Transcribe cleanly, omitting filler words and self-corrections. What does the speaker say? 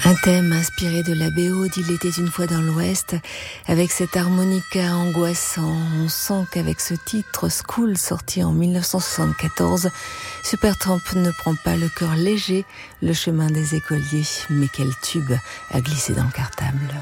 Un thème inspiré de la BO d'Il était une fois dans l'Ouest, avec cet harmonica angoissant. On sent qu'avec ce titre, School, sorti en 1974, Supertramp ne prend pas le cœur léger, le chemin des écoliers. Mais quel tube à glisser dans le cartable.